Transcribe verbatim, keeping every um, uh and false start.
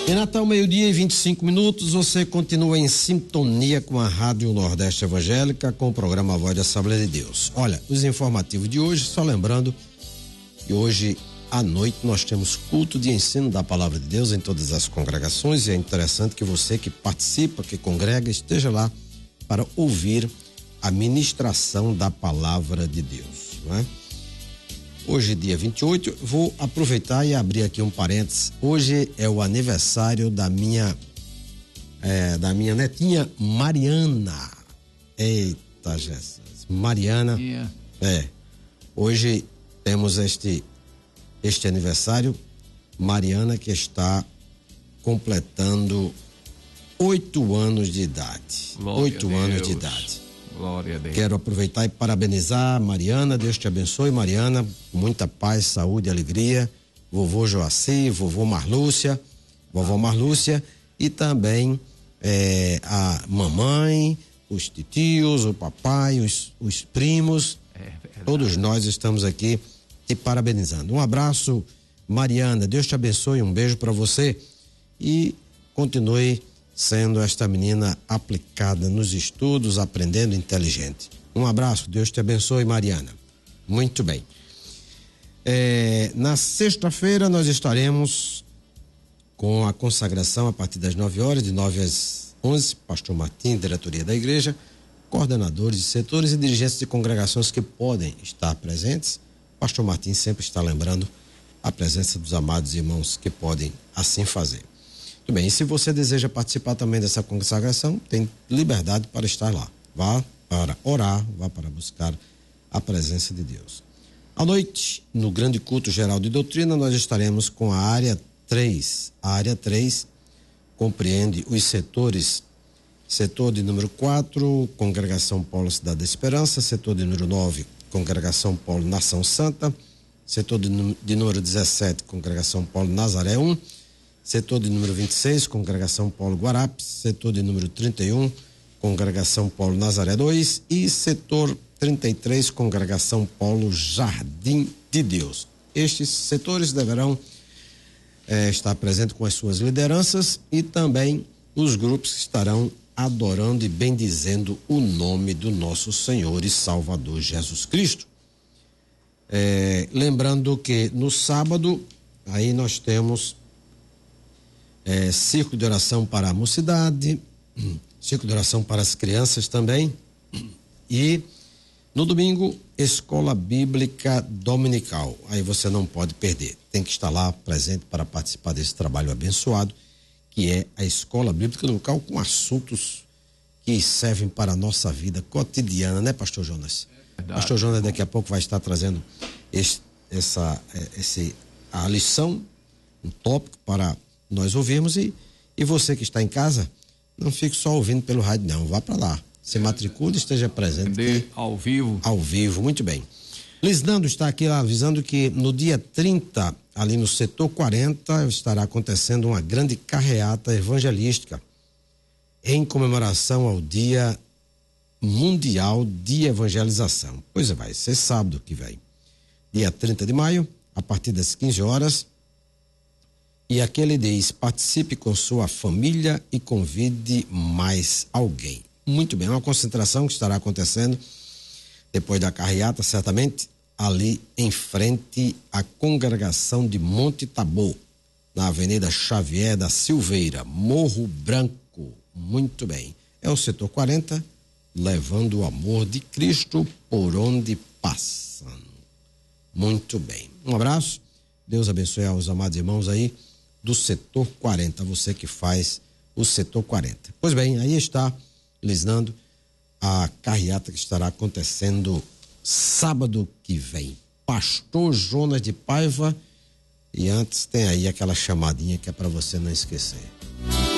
Em Natal, meio-dia e vinte e cinco minutos, você continua em sintonia com a Rádio Nordeste Evangélica, com o programa Voz da Assembleia de Deus. Olha, os informativos de hoje, só lembrando que hoje à noite nós temos culto de ensino da Palavra de Deus em todas as congregações, e é interessante que você que participa, que congrega, esteja lá para ouvir a ministração da Palavra de Deus, não é? Hoje, dia vinte e oito, vou aproveitar e abrir aqui um parênteses. Hoje é o aniversário da minha é, da minha netinha Mariana. Eita, Jesus. Mariana. Yeah. É. Hoje temos este este aniversário. Mariana, que está completando oito anos de idade. Oito anos de idade. Glória a Deus. Quero aproveitar e parabenizar Mariana. Deus te abençoe, Mariana. Muita paz, saúde e alegria. Vovô Joaci, vovô Marlúcia, vovó Marlúcia e também eh, a mamãe, os titios, o papai, os, os primos. É, todos nós estamos aqui te parabenizando. Um abraço, Mariana. Deus te abençoe. Um beijo para você e continue sendo esta menina aplicada nos estudos, aprendendo, inteligente. Um abraço, Deus te abençoe, Mariana. Muito bem. É, na sexta-feira nós estaremos com a consagração a partir das nove horas, de nove às onze, pastor Martim, diretoria da igreja, coordenadores de setores e dirigentes de congregações que podem estar presentes. Pastor Martim sempre está lembrando a presença dos amados irmãos que podem assim fazer. Muito bem, e se você deseja participar também dessa consagração, tem liberdade para estar lá. Vá para orar, vá para buscar a presença de Deus. À noite, no grande culto geral de doutrina, nós estaremos com a área três. A área três compreende os setores, setor de número quatro, Congregação Polo Cidade da Esperança, setor de número nove, Congregação Polo Nação Santa, setor de, de número dezessete, Congregação Polo Nazaré um, setor de número vinte e seis, Congregação Polo Guarapes, setor de número trinta e um, Congregação Polo Nazaré dois e setor trinta e três, Congregação Polo Jardim de Deus. Estes setores deverão eh, estar presentes com as suas lideranças e também os grupos que estarão adorando e bendizendo o nome do nosso Senhor e Salvador Jesus Cristo. Eh, lembrando que no sábado, aí nós temos É, círculo de oração para a mocidade, círculo de oração para as crianças também, e no domingo, escola bíblica dominical. Aí você não pode perder, tem que estar lá presente para participar desse trabalho abençoado, que é a escola bíblica dominical, com assuntos que servem para a nossa vida cotidiana, né, pastor Jonas? É verdade. Pastor Jonas daqui a pouco vai estar trazendo esse, essa, esse, a lição, um tópico para nós ouvimos, e, e você que está em casa, não fique só ouvindo pelo rádio, não, vá para lá, se matricule, esteja presente aqui, ao vivo. Ao vivo, muito bem. Lisnando está aqui avisando que no dia trinta, ali no setor quarenta, estará acontecendo uma grande carreata evangelística em comemoração ao Dia Mundial de Evangelização. Pois é, vai ser sábado que vem, dia trinta de maio, a partir das quinze horas. E aqui ele diz: participe com sua família e convide mais alguém. Muito bem, uma concentração que estará acontecendo depois da carreata, certamente, ali em frente à congregação de Monte Tabor, na Avenida Xavier da Silveira, Morro Branco. Muito bem. É o setor quarenta, levando o amor de Cristo por onde passam. Muito bem. Um abraço. Deus abençoe aos amados irmãos aí do setor quarenta, você que faz o setor quarenta. Pois bem, aí está, lisnando, a carreata que estará acontecendo sábado que vem. Pastor Jonas de Paiva, e antes tem aí aquela chamadinha que é para você não esquecer.